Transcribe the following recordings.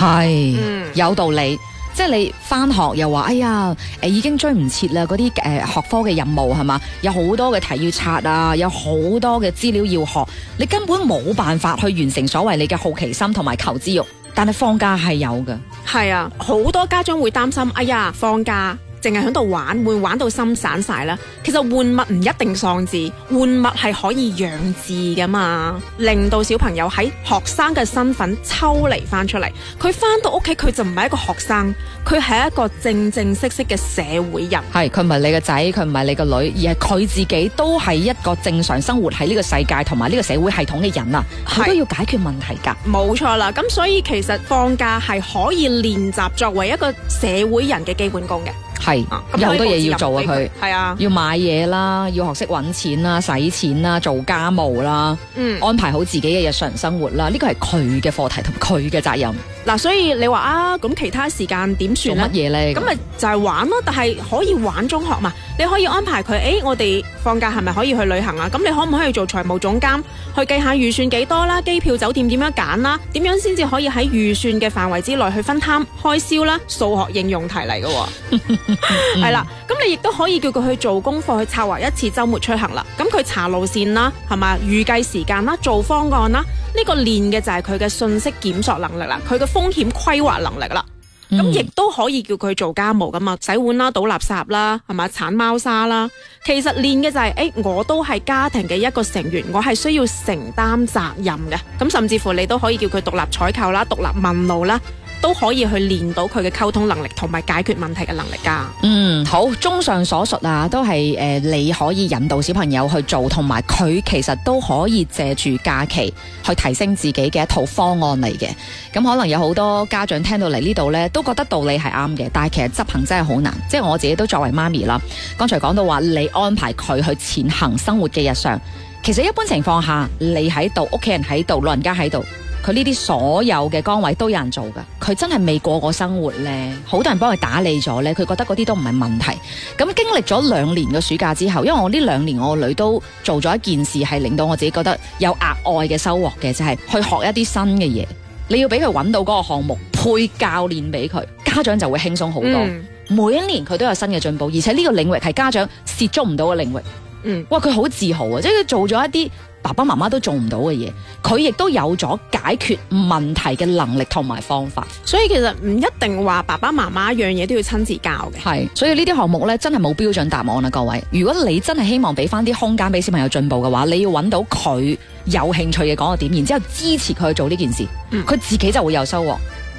係，有道理。即係你翻學又話，哎呀，已經追唔切啦，嗰啲學科嘅任務係嘛，有好多嘅題要刷啊，有好多嘅資料要學，你根本冇辦法去完成所謂你嘅好奇心同埋求知欲。但係放假係有嘅， 係啊，好多家長會擔心，哎呀，放假淨係喺度玩，會玩到心散晒啦。其實玩物唔一定喪志，玩物係可以養志噶嘛，令到小朋友喺學生嘅身份抽離翻出嚟。佢翻到屋企，佢就唔係一個學生，佢係一個正正式式嘅社會人。 係，佢唔係你個仔，佢唔係你個女，而係佢自己都係一個正常生活喺呢個世界同埋呢個社會系統嘅人啊，佢都要解決問題㗎。 冇錯啦，咁所以其實放假係可以練習作為一個社會人嘅基本功嘅。 係，有好多嘢要做啊！佢係啊， 要買嘢啦，要學識搵錢啦、使錢啦、做家務啦，安排好自己嘅日常生活啦。呢個係佢嘅課題同佢嘅責任。 嗱，所以你話啊，咁其他時間點算咧？ 做乜嘢咧？ 咁咪就係玩咯，但係可以玩中學嘛？你可以安排佢，我哋放假係咪可以去旅行啊？咁你可唔可以做財務總監，去計下預算幾多啦？機票、酒店點樣揀啦？點樣先至可以喺預算嘅範圍之內去分攤開銷啦？數學應用題嚟嘅喎。係啦，咁你亦都可以叫佢去做功課，去策劃一次周末出行啦。咁佢查路線啦，係嘛，預計時間啦，做方案啦，呢個練嘅就係佢嘅信息檢索能力啦，佢嘅風險規劃能力啦。咁亦都可以叫佢做家務噶嘛，洗碗啦、倒垃圾啦，係嘛，鏟貓砂啦。其實練嘅就係，我都係家庭嘅一個成員，我係需要承擔責任嘅。咁甚至乎你都可以叫佢獨立採購啦、獨立問路啦。都可以去練到佢嘅溝通能力同埋解決問題嘅能力噶。 好，綜上所述啊，都係你可以引導小朋友去做，同埋佢其實都可以借住假期去提升自己嘅一套方案嚟嘅。咁可能有好多家長聽到嚟呢度呢，都覺得道理係啱嘅，但係其實執行真係好難。即係我自己都作為媽咪啦，剛才講到話你安排佢去前行生活嘅日常，其實一般情況下你喺度，屋企人喺度，老人家喺度。佢呢啲所有嘅崗位都有人做噶，佢真係未過過生活呢，好多人幫佢打理咗呢，佢覺得嗰啲都唔係問題。咁經歷咗2年嘅暑假之後，因為我呢2年我個女都做咗一件事，係令到我自己覺得有額外嘅收穫嘅，就係去學一啲新嘅嘢。你要俾佢揾到嗰個項目，配教練俾佢，家長就會輕鬆好多。每一年佢都有新嘅進步，而且呢個領域係家長涉足唔到嘅領域。哇，佢好自豪啊！即係佢做咗一啲爸爸媽媽都做唔到嘅嘢，佢亦都有咗解決問題嘅能力同埋方法。 所以其實唔一定話爸爸媽媽樣嘢都要親自教嘅。 係，所以呢啲項目呢，真係冇標準答案啊，各位。如果你真係希望俾翻啲空間俾小朋友進步嘅話，你要揾到佢有興趣嘅嗰個點，然之後支持佢去做呢件事，佢自己就會有收穫。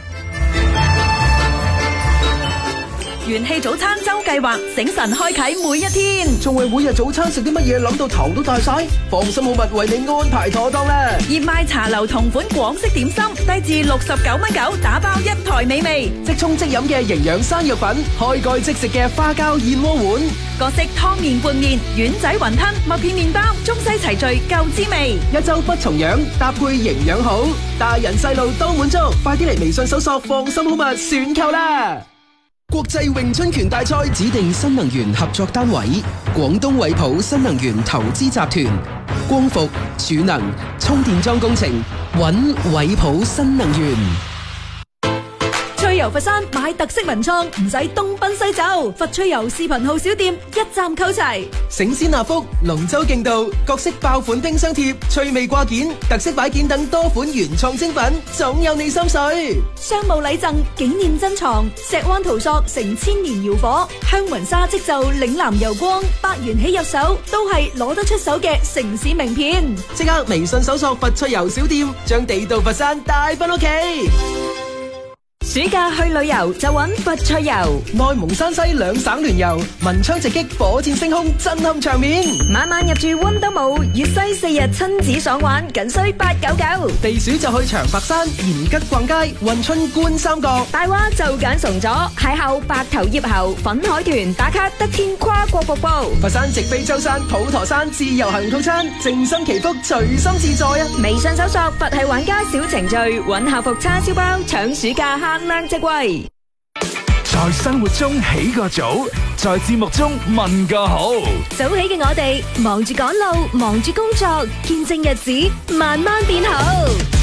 元氣早餐周計劃，醒神開啟每一天。 仲為每日早餐食啲乜嘢諗到頭都大晒？放心好物為你安排妥當啦！ 熱賣茶樓同款廣式點心，低至69.9打包一台美味。 即沖即飲嘅營養山藥粉，開蓋即食嘅花膠燕窩碗， 各式湯麵拌麵、丸仔雲吞、麥片麵包，中西齊聚夠滋味。 一周不重樣，搭配營養好，大人細路都滿足。快啲嚟微信搜索放心好物選購啦！國際詠春拳大賽指定新能源合作單位，廣東惠普新能源投資集團，光伏、儲能、充電樁工程，揾惠普新能源。 趣遊佛山買特色文創，唔使東奔西走，佛趣遊視頻號小店一站購齊。 醒仙納福、龍舟競渡、各式爆款冰箱貼、趣味掛件、特色擺件等多款原創精品，總有你心水。 商務禮贈、紀念珍藏、石灣陶塑成千年窯火，香雲紗織就嶺南油光，百元起入手都係攞得出手嘅城市名片。 即刻微信搜索佛趣遊小店，將地道佛山帶返屋企。 暑假去旅遊就揾佛趣遊， 內蒙山西兩省聯遊，文昌直擊，火箭升空，震撼場面。 晚晚入住溫兜姆，粵西4日親子爽玩，僅需899。 避暑就去長白山、延吉逛街、運春觀三角。 大話就揀崇左，邂逅白頭葉猴，粉海豚打卡得天跨國瀑布。 佛山直飛舟山、普陀山自由行套餐，靜心祈福，隨心自在啊！ 微信搜索佛系玩家小程序，揾校服叉燒包，搶暑假慳靚職位。 在生活中起個早，在節目中問個好。 早起嘅我哋，忙住趕路，忙住工作，見證日子慢慢變好。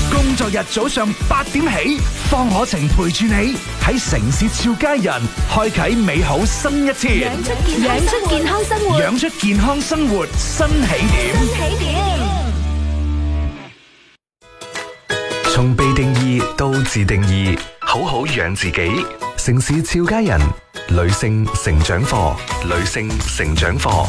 工作日早上8點起，方可情陪住你喺城市俏佳人，開啟美好新一天， 養出健康生活， 養出健康生活新起點。 起點。 從被定義到自定義，好好養自己。城市俏佳人女性成長課，女性成長課。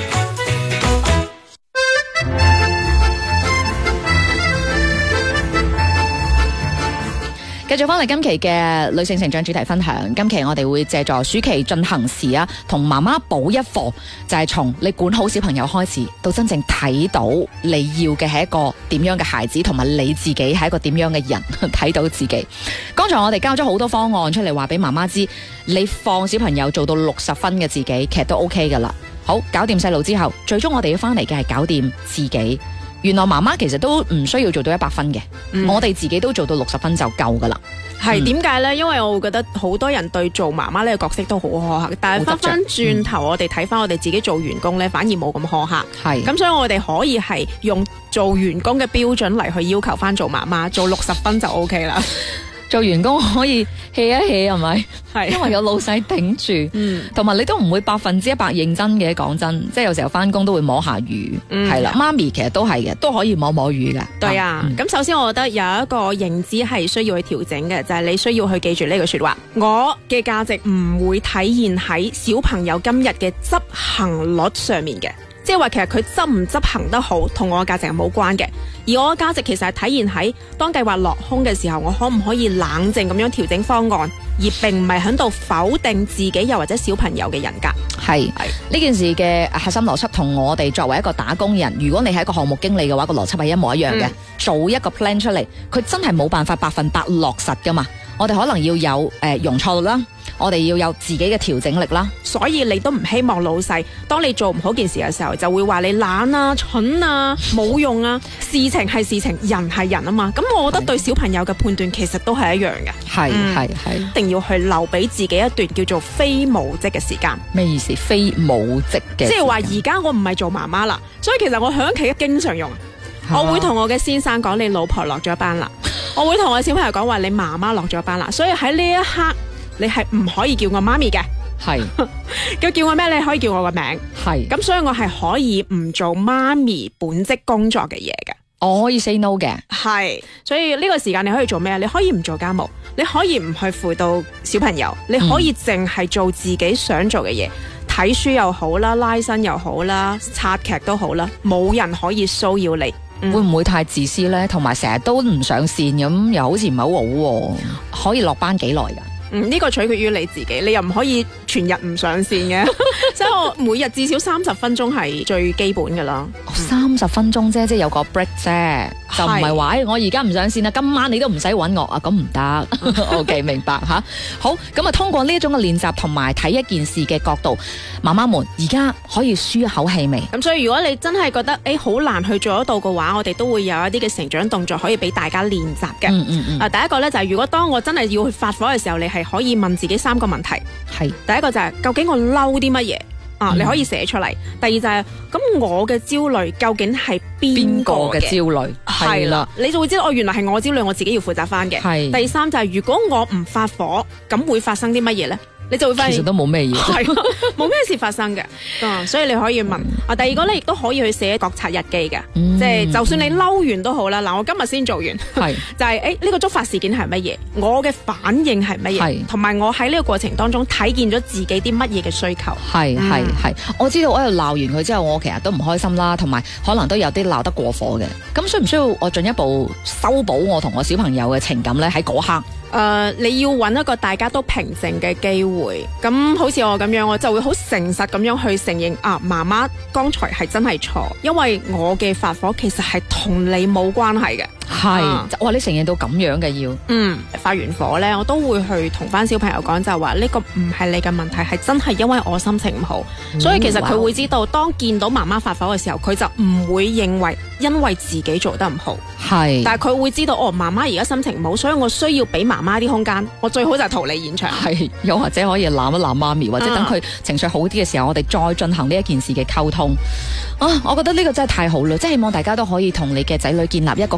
繼續翻嚟今期嘅女性成長主題分享，今期我哋會借助暑期進行時啊，同媽媽補一課，就係從你管好小朋友開始，到真正睇到你要嘅係一個點樣嘅孩子，同埋你自己係一個點樣嘅人，睇到自己。剛才我哋交咗好多方案出嚟，話俾媽媽知，你放小朋友做到60分嘅自己，其實都 OK 噶啦。好，搞掂細路之後，最終我哋要翻嚟嘅係搞掂自己。原來媽媽其實都唔需要做到100分嘅，我哋自己都做到60分就夠噶啦。 係點解呢？因為我會覺得好多人對做媽媽呢個角色都好苛刻，但係翻轉頭我哋睇翻我哋自己做員工呢，反而冇咁苛刻。 係咁，所以我哋可以係用做員工嘅標準嚟去要求翻做媽媽，做60分就 OK 啦。 做員工可以 hea 一 hea 係咪？ 係因為有老細頂住，同埋你都唔會100%認真嘅。講真，即係有時候翻工都會摸下魚，係啦。媽咪其實都係嘅，都可以摸摸魚嘅。 對啊，咁首先我覺得有一個認知係需要去調整嘅，就係你需要去記住呢句說話：我嘅價值唔會體現喺小朋友今日嘅執行率上面嘅。即係話其實佢執唔執行得好，同我嘅價值係冇關嘅。而我嘅價值其實係體現喺當計劃落空嘅時候，我可唔可以冷靜咁樣調整方案，而並唔係喺度否定自己又或者小朋友嘅人格。 係呢件事嘅核心邏輯同我哋作為一個打工人，如果你係一個項目經理嘅話，個邏輯係一模一樣嘅。做一個 plan 出嚟，佢真係冇辦法100%落實噶嘛。我哋可能要有容錯率啦，我哋要有自己嘅調整力啦。 所以你都唔希望老細當你做唔好件事嘅時候，就會話你懶啊、蠢啊、冇用啊。事情係事情，人係人啊嘛。咁我覺得對小朋友嘅判斷其實都係一樣嘅。 係一定要去留俾自己一段叫做非母職嘅時間。 咩意思？非母職嘅？ 即係話而家我唔係做媽媽啦，所以其實我響屋企經常用。我會同我嘅先生講，你老婆落咗班啦。我會同我小朋友講話，你媽媽落咗班啦。所以喺呢一刻，你係唔可以叫我媽咪嘅。 係叫我咩？你可以叫我個名。係咁，所以我係可以唔做媽咪本職工作嘅嘢嘅。 我可以 say no 嘅。 係，所以呢個時間你可以做咩？你可以唔做家務，你可以唔去輔導小朋友，你可以淨係做自己想做嘅嘢。睇書又好啦，拉伸又好啦，刷劇都好啦，冇人可以騷擾你。 會唔會太自私呢？同埋成日都唔上線咁，又好似唔係好好喎。可以落班幾耐㗎？ 呢個取決於你自己，你又唔可以全日唔上線嘅。所以我每日至少30分鐘係最基本㗎啦。 30分鐘啫，即係有個 break 啫，就唔係話我而家唔上線啦，今晚你都唔使揾我啊，咁唔得。OK， 明白嚇。好，咁啊，通過呢一種嘅練習同埋睇一件事嘅角度，媽媽們而家可以舒一口氣未？ 咁所以如果你真係覺得好難去做得到嘅話，我哋都會有一啲嘅成長動作可以俾大家練習嘅。第一個呢，就係如果當我真係要去發火嘅時候，你係可以問自己3個問題。係第一個就係究竟我嬲啲乜嘢？你可以寫出嚟。第二就係咁我嘅焦慮究竟係邊個嘅焦慮？係啦，你就會知道原來係我焦慮，我自己要負責翻嘅。第三就係如果我唔發火，咁會發生啲乜嘢呢？你就會發現其實都冇咩嘢， 係冇咩事發生嘅。所以你可以問第二個咧，亦都可以去寫覺察日記嘅。即係就算你嬲完都好啦。嗱，我今日先做完，就係呢個觸發事件係乜嘢？我嘅反應係乜嘢？同埋我喺呢個過程當中睇見咗自己啲乜嘢嘅需求。係，我知道我喺度鬧完佢之後，我其實都唔開心啦，同埋可能都有啲鬧得過火嘅。咁需唔需要我進一步修補我同我小朋友嘅情感咧？喺嗰刻？你要揾一個大家都平靜嘅機會，咁好似我咁樣，我就會好誠實咁樣去承認媽媽剛才係真係錯，因為我嘅發火其實係同你冇關係嘅。哇！你承認到咁樣嘅要，發完火呢，我都會去同翻小朋友講，就話呢個唔係你嘅問題，係真係因為我心情唔好，所以其實佢會知道，當見到媽媽發火嘅時候，佢就唔會認為因為自己做得唔好，但係佢會知道媽媽而家心情唔好，所以我需要俾媽媽啲空間，我最好就係逃離現場，又或者可以攬一攬媽咪，或者等佢情緒好啲嘅時候，我哋再進行呢一件事嘅溝通。我覺得呢個真係太好啦，即係希望大家都可以同你嘅仔女建立一個咁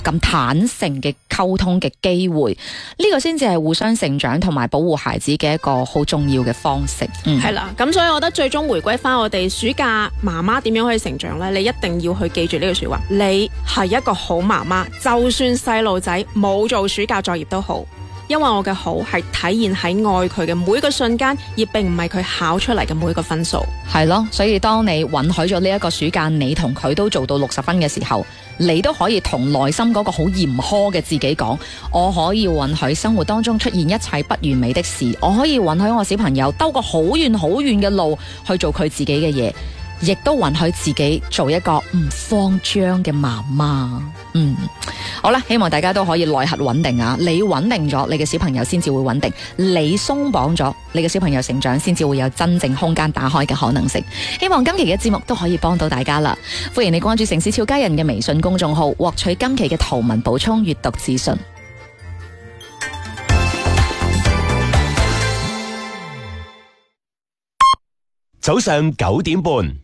坦誠嘅溝通嘅機會，呢個先至係互相成長同埋保護孩子嘅一個好重要嘅方式。 係啦，咁所以我覺得最終回歸翻我哋暑假媽媽點樣可以成長呢？你一定要去記住呢句說話，你係一個好媽媽，就算細路仔冇做暑假作業都好。因為我嘅好係體現喺愛佢嘅每一個瞬間，而並唔係佢考出嚟嘅每一個分數。 係咯，所以當你允許咗呢一個暑假，你同佢都做到60分嘅時候，你都可以同內心嗰個好嚴苛嘅自己講，我可以允許生活當中出現一切不完美的事，我可以允許我小朋友兜個好遠好遠嘅路去做佢自己嘅嘢，亦都允許自己做一個唔慌張嘅媽媽。好啦，希望大家都可以內核穩定啊！你穩定咗，你嘅小朋友先至會穩定；你鬆綁咗，你嘅小朋友成長先至會有真正空間打開嘅可能性。希望今期嘅節目都可以幫到大家啦！歡迎你關注城市俏家人嘅微信公眾號，獲取今期嘅圖文補充閱讀資訊。 早上9點半。